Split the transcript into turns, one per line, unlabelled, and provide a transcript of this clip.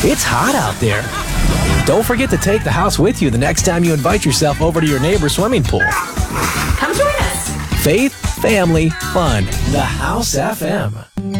It's hot out there. Don't forget to take the house with you the next time you invite yourself over to your neighbor's swimming pool.
Come join us.
Faith, family, fun. The House FM.